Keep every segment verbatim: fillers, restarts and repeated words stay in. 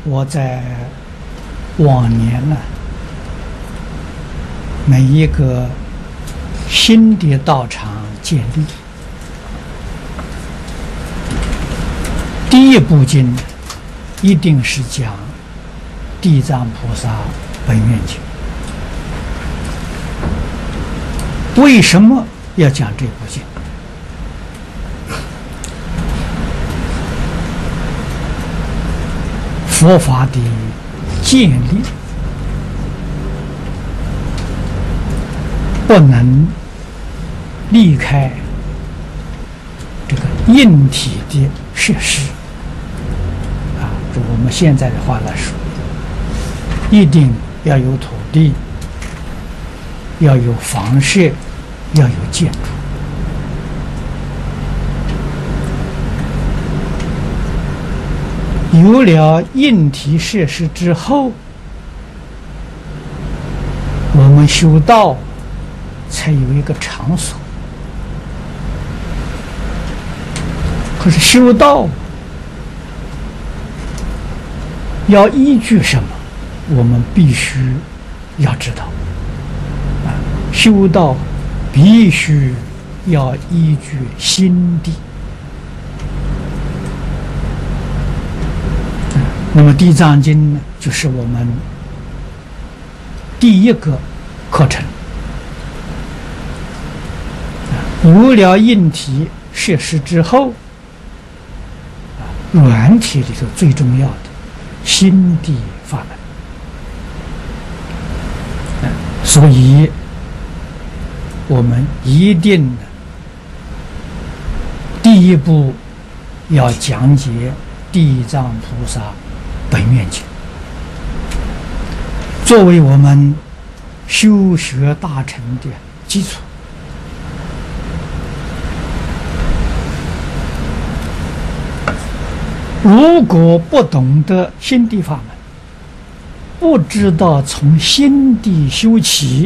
我在往年呢，每一个新的道场建立，第一部经一定是讲地藏菩萨本愿经。为什么要讲这部经？佛法的建立不能离开这个硬体的设施啊，就我们现在的话来说，一定要有土地，要有房舍，要有建筑。有了硬体设施之后，我们修道才有一个场所。可是修道要依据什么？我们必须要知道啊，修道必须要依据心地。那么《地藏经》呢，就是我们第一个课程。有了硬体设施之后，软体里头最重要的心地法门。所以，我们一定第一步要讲解地藏菩萨本愿经，作为我们修学大乘的基础。如果不懂得心地法门，不知道从心地修起，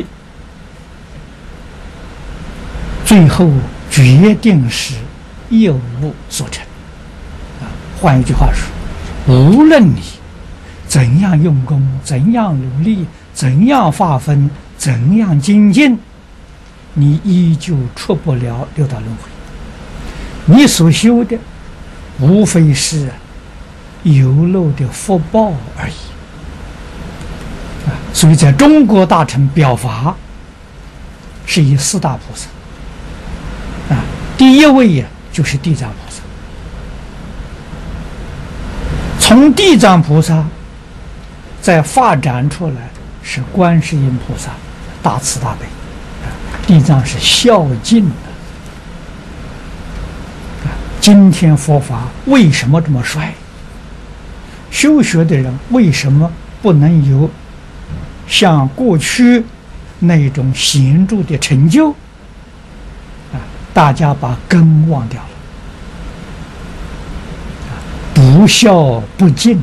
最后决定是一无所成。啊，换一句话说，无论你怎样用功，怎样努力，怎样发奋，怎样精进，你依旧出不了六道轮回。你所修的无非是有漏的福报而已。啊，所以在中国大乘表法是以四大菩萨啊，第一位呀就是地藏菩萨。从地藏菩萨再发展出来是观世音菩萨，大慈大悲。地藏是孝敬的。今天佛法为什么这么衰？修学的人为什么不能有像过去那种显著的成就？啊，大家把根忘掉了，不孝不敬。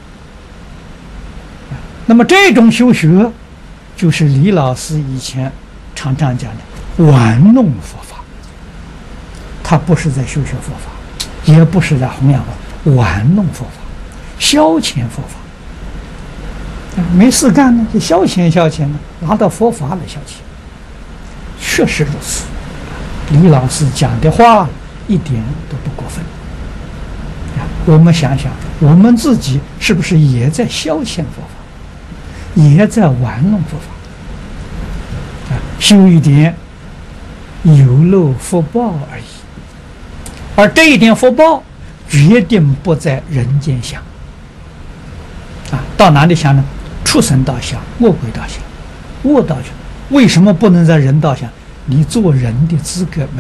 那么这种修学，就是李老师以前常常讲的玩弄佛法。他不是在修学佛法，也不是在弘扬佛法，玩弄佛法，消遣佛法。没事干呢，就消遣消遣呢，拿到佛法来消遣。确实如此，李老师讲的话一点都不过分。我们想想，我们自己是不是也在消遣佛法，也在玩弄佛法？啊，修一点有漏福报而已。而这一点福报决定不在人间享。啊，到哪里享呢？畜生道享，恶鬼道享，恶道享。为什么不能在人道享？你做人的资格没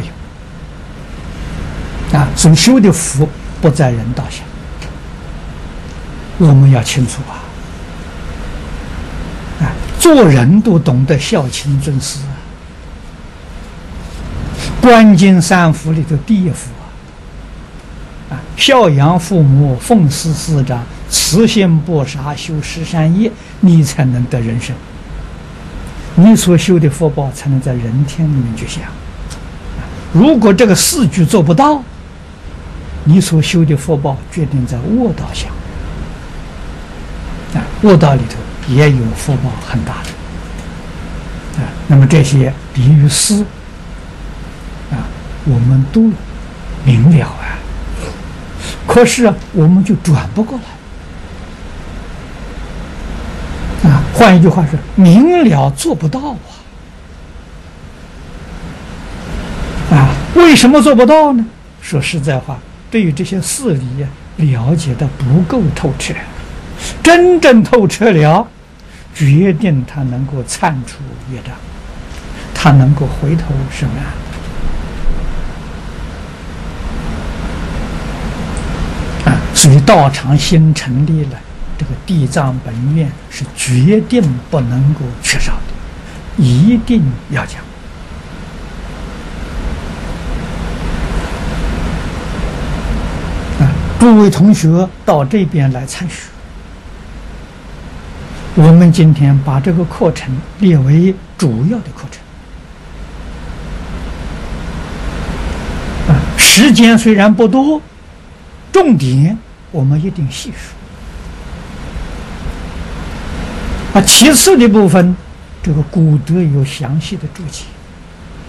有。啊，所修的福不在人道享。我们要清楚啊！啊，做人都懂得孝亲尊师啊。观经三福里头第一福啊，啊，孝养父母，奉事师长，慈心薄杀，修十善业，你才能得人生。你所修的福报才能在人天里面去享。如果这个四句做不到，你所修的福报决定在恶道享。 啊，悟道里头也有福报很大的啊。那么这些理与思啊，我们都明了啊，可是啊，我们就转不过来啊。换一句话说，明了做不到啊啊！为什么做不到呢？说实在话，对于这些事理呀，了解的不够透彻。真正透彻了，决定他能够铲除业障，他能够回头是岸。啊，所以道场新成立了，这个地藏本愿是决定不能够缺少的，一定要讲。啊，诸位同学到这边来参学。我们今天把这个课程列为主要的课程，啊，时间虽然不多，重点我们一定细说。啊，其次的部分，这个古德有详细的注解。